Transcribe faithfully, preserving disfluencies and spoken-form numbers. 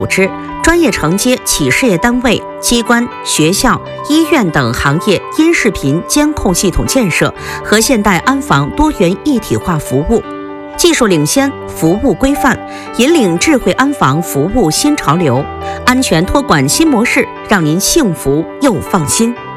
组织、专业承接企事业单位、机关、学校、医院等行业音视频监控系统建设和现代安防多元一体化服务，技术领先，服务规范，引领智慧安防服务新潮流，安全托管新模式，让您幸福又放心。